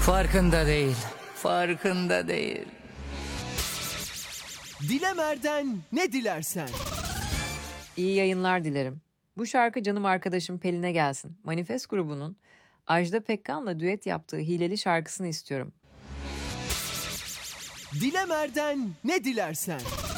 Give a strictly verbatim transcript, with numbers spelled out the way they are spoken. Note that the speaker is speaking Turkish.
Farkında değil. Farkında değil. Dilemer'den ne dilersen. İyi yayınlar dilerim. Bu şarkı canım arkadaşım Pelin'e gelsin. Manifest grubunun Ajda Pekkan'la düet yaptığı Hileli şarkısını istiyorum. Dilemer'den ne dilersen.